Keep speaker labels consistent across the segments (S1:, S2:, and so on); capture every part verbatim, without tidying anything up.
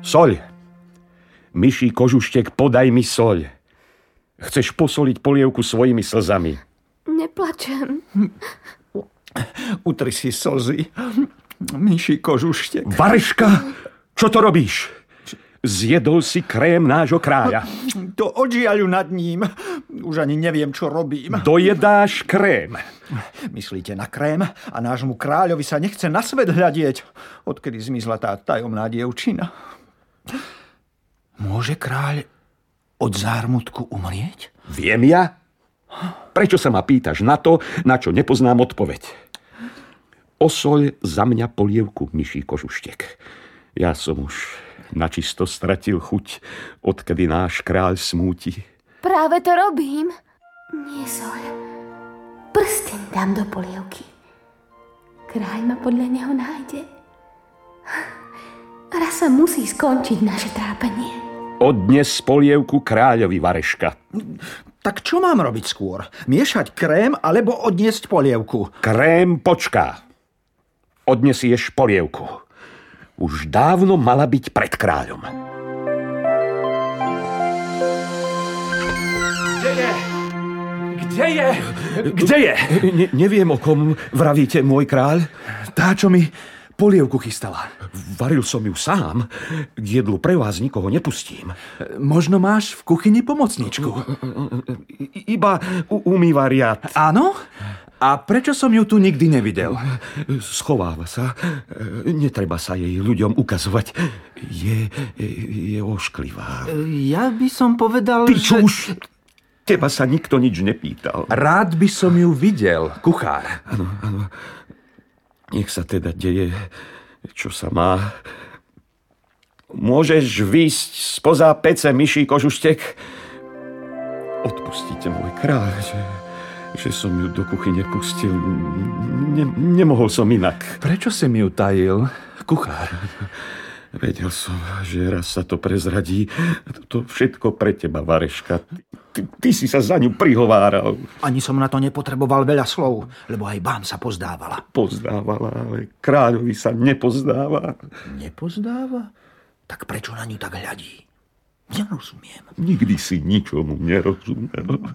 S1: Soľ. Myší kožuštek, podaj mi soľ. Chceš posoliť polievku svojimi slzami.
S2: Neplačem.
S3: Utri si slzy. Myší kožuštek.
S1: Vareška, čo to robíš? Zjedol si krém nášho kráľa.
S3: To odžiaľu nad ním. Už ani neviem, čo robím.
S1: Dojedáš krém.
S3: Myslíte na krém? A nášmu kráľovi sa nechce na svet hľadieť, odkedy zmizla tá tajomná dievčina. Môže kráľ od zármutku umrieť?
S1: Viem ja? Prečo sa ma pýtaš na to, na čo nepoznám odpoveď? Osoľ za mňa polievku, myší kožuštek. Ja som už načisto stratil chuť, odkedy náš kráľ smúti.
S2: Práve to robím. Nie soľ. Prsteň dám do polievky. Kráľ ma podľa neho nájde. Raz sa musí skončiť naše trápenie.
S1: Odnes polievku kráľovi, Vareška.
S3: Tak čo mám robiť skôr? Miešať krém alebo odniesť polievku?
S1: Krém počká. Odnesieš polievku. Už dávno mala byť pred kráľom.
S4: Kde je? Kde je? Kde je?
S1: Ne, neviem, o kom vravíte, môj kráľ.
S4: Tá, čo mi polievku chystala.
S1: Varil som ju sám. K jedlu pre vás nikoho nepustím.
S4: Možno máš v kuchyni pomocničku.
S1: Iba umýva riad.
S4: Áno? A prečo som ju tu nikdy nevidel?
S1: Schováva sa. Netreba sa jej ľuďom ukazovať. Je, je ošklivá.
S3: Ja by som povedal,
S1: Ty čo
S3: že...
S1: už... Teba sa nikto nič nepýtal.
S4: Rád by som ju videl, kuchár.
S1: Áno, áno. Nech sa teda deje, čo sa má. Môžeš výjsť spoza pece, myší kožuštek? Odpustite, môj kráľ, že, že som ju do kuchyne pustil. Ne, nemohol som inak.
S4: Prečo si mi ju tajil, kuchár?
S1: Vedel som, že raz sa to prezradí. To všetko pre teba, Vareška. Ty, ty si sa za ňu prihováral.
S3: Ani som na to nepotreboval veľa slov, lebo aj vám sa pozdávala.
S1: Pozdávala, ale kráľovi sa nepozdáva.
S3: Nepozdáva? Tak prečo na ňu tak hľadí? Nerozumiem.
S1: Nikdy si ničomu nerozumel.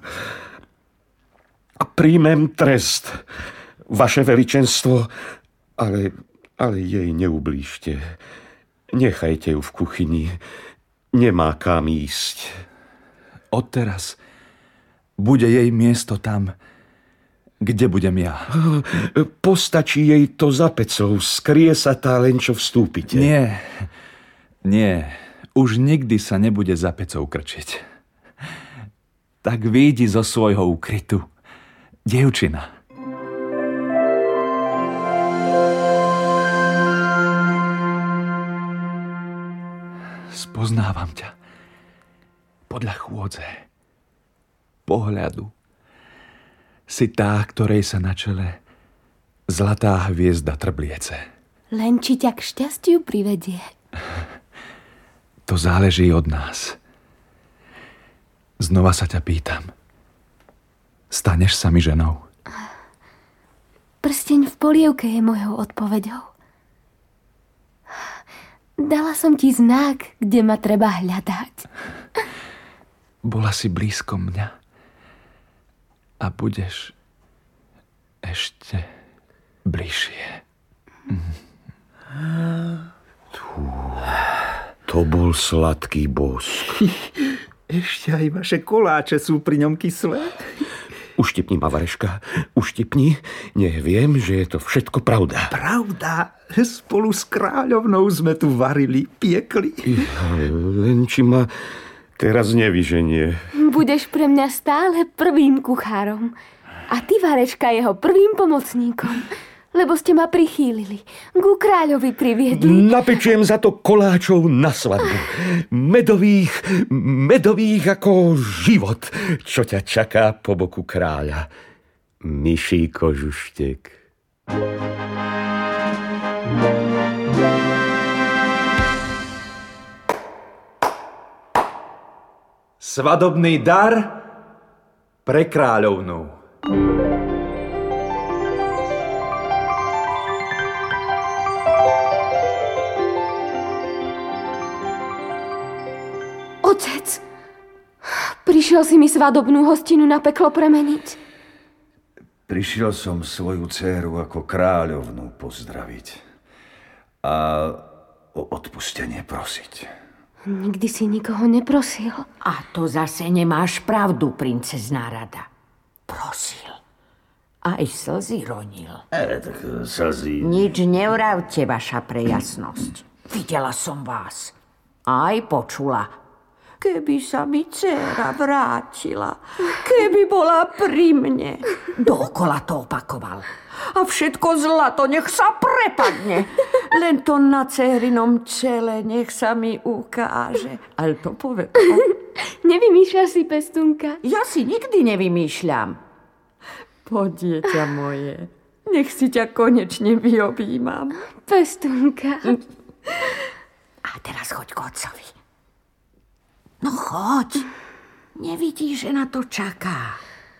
S1: A príjmem trest, vaše veličenstvo, ale, ale jej neublížte. Nechajte ju v kuchyni. Nemá kam ísť.
S4: Odteraz bude jej miesto tam, kde budem ja.
S1: Postačí jej to za pecou. Skrie sa tá, len čo vstúpite.
S4: Nie, nie. Už nikdy sa nebude za pecou krčiť. Tak vyjdi zo svojho úkrytu, dievčina. Spoznávam ťa. Podľa chôdze, pohľadu. Si tá, ktorej sa na čele zlatá hviezda trbliece.
S2: Len či ťa k šťastiu privedie.
S4: To záleží od nás. Znova sa ťa pýtam. Staneš sa mi ženou?
S2: Prsteň v polievke je mojou odpoveďou. Dala som ti znak, kde ma treba hľadať.
S4: Bola si blízko mňa a budeš ešte bližšie. Mm.
S1: To bol sladký bosk.
S3: Ešte aj vaše koláče sú pri ňom kyslé.
S1: Uštipni ma, Vareška, uštipni. Nech viem, že je to všetko pravda.
S3: Pravda? Spolu s kráľovnou sme tu varili, piekli.
S1: Len či ma teraz nevyženie.
S2: Budeš pre mňa stále prvým kuchárom. A ty, Vareška, jeho prvým pomocníkom. Lebo ste ma prichýlili. Ku kráľovi priviedli.
S1: Napečujem za to koláčov na svadbu. Medových, medových ako život, čo ťa čaká po boku kráľa. Myší kožuštek.
S4: Svadobný dar pre kráľovnú.
S2: Otec, prišiel si mi svadobnú hostinu na peklo premeniť.
S5: Prišiel som svoju dcéru ako kráľovnú pozdraviť a o odpustenie prosiť.
S2: Nikdy si nikoho neprosil.
S6: A to zase nemáš pravdu, princezná Rada. Prosil. Aj slzy ronil.
S5: E, tak slzy...
S6: Nič nevravte, vaša prejasnosť. Videla som vás. Aj počula. Keby sa mi dcéra vrátila, keby bola pri mne. Dookola to opakoval. A všetko zlato nech sa prepadne. Len to na dcérinom čele nech sa mi ukáže. Ale to povedal.
S2: Nevymýšľaš si, pestúnka?
S6: Ja si nikdy nevymýšľam. Poď, dieťa moje. Nech si ťa konečne vyobímam.
S2: Pestúnka.
S6: A teraz choď k otcovi. No choď. Nevidíš, že na to čaká.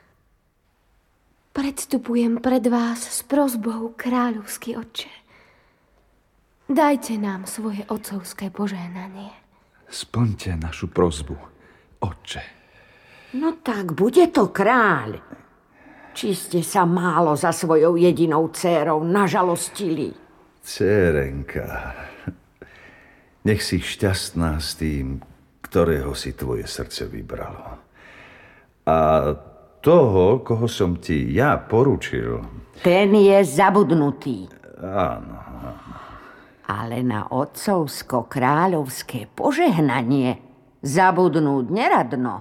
S2: Predstupujem pred vás s prosbou, kráľovský otče. Dajte nám svoje otcovské požehnanie.
S4: Splňte našu prosbu, otče.
S6: No tak bude to kráľ. Či ste sa málo za svojou jedinou dcérou nažalostili?
S5: Dcérenka, nech si šťastná s tým, ktorého si tvoje srdce vybralo. A toho, koho som ti ja poručil...
S6: Ten je zabudnutý.
S5: Áno, áno.
S6: Ale na otcovsko-kráľovské požehnanie zabudnúť neradno.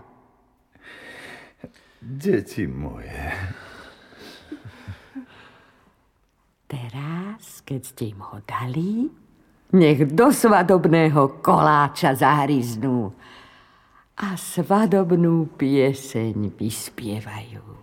S5: Deti moje.
S6: Teraz, keď ste im ho dali, nech do svadobného koláča zahryznú a svadobnú pieseň vyspievajú.